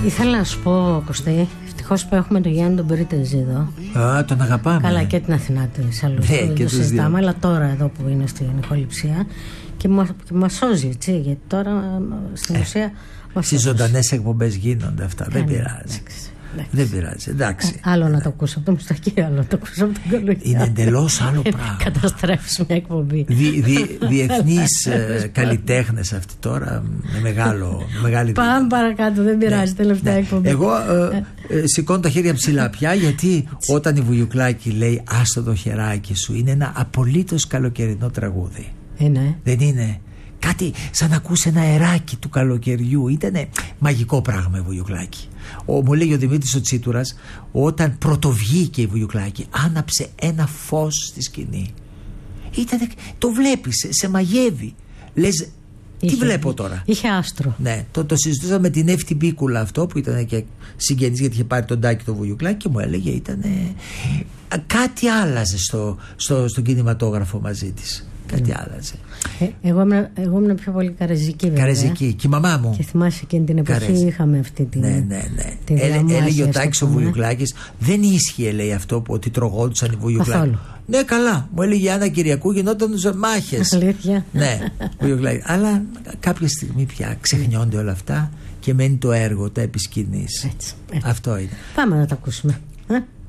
Ήθελα να σου πω, Κωστή, ευτυχώς που έχουμε τον Γιάννη τον Περίτεζη εδώ. Τον αγαπάμε. Καλά, και την Αθηνά της αλλού. Και το συζητάμε, αλλά τώρα εδώ που είναι στην ηχοληψία και μας σώζει, έτσι, γιατί τώρα στην ουσία. Στις ζωντανές εκπομπές γίνονται αυτά. Δεν πειράζει. Εντάξει. Δεν πειράζει, εντάξει. Άλλο να το ακούσω από το Μουστακή, άλλο να το ακούσω από τον Κολοκυθά. Είναι εντελώς άλλο πράγμα. Καταστρέφεις μια εκπομπή. Διεθνείς καλλιτέχνες αυτοί τώρα με μεγάλη. Πάμε παρακάτω, δεν πειράζει, τελευταία εκπομπή. Εγώ σηκώνω τα χέρια ψηλά πια, γιατί όταν η Βουγιουκλάκη λέει «Άστο το χεράκι σου», είναι ένα απολύτως καλοκαιρινό τραγούδι. Είναι. Δεν είναι? Κάτι σαν να ακούς ένα αεράκι του καλοκαιριού. Ήτανε μαγικό πράγμα η Βουγιουκλάκη. Μου λέει ο Δημήτρης ο Τσίτουρας, όταν πρωτοβγήκε η Βουγιουκλάκη, άναψε ένα φως στη σκηνή. Το βλέπεις, σε μαγεύει. Λες, τι βλέπω τώρα. Είχε άστρο. Ναι, το συζητούσαμε με την Εύτη Μπίκουλα αυτό, που ήταν και συγγενής, γιατί είχε πάρει τον Τάκη το Βουγιουκλάκη, και μου έλεγε κάτι άλλαζε στον κινηματόγραφο μαζί της. Κάτι άλλαζε. Εγώ ήμουν πιο πολύ καρεζική, βέβαια. Καρεζική. Και η μαμά μου. Και θυμάσαι εκείνη την εποχή είχαμε αυτή την. Ναι. Έλεγε ο Τάκης ο Βουγιουκλάκης, δεν ίσχυε, λέει, αυτό που ότι τρογόντουσαν οι Βουγιουκλάκοι. Καθόλου. Ναι, καλά. Μου έλεγε η Άννα Κυριακού, γινόταν μάχες. Αλήθεια. Ναι, Βουγιουκλάκη. Αλλά κάποια στιγμή πια ξεχνιόνται όλα αυτά και μένει το έργο, τα επισκηνής. Έτσι. Αυτό είναι. Πάμε να τα ακούσουμε.